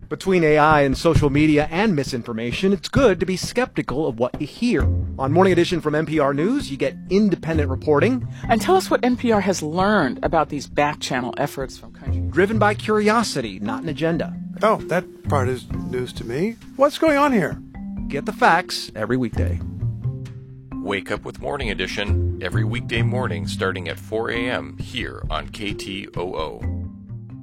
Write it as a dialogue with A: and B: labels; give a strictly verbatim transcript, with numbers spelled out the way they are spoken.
A: Between A I and social media and misinformation, it's good to be skeptical of what you hear. On Morning Edition from N P R News, you get independent reporting.
B: And tell us what N P R has learned about these back-channel efforts from countries.
A: Driven by curiosity, not an agenda.
C: Oh, that part is news to me. What's going on here?
A: Get the facts every weekday.
D: Wake up with Morning Edition every weekday morning starting at four a.m. here on K T O O.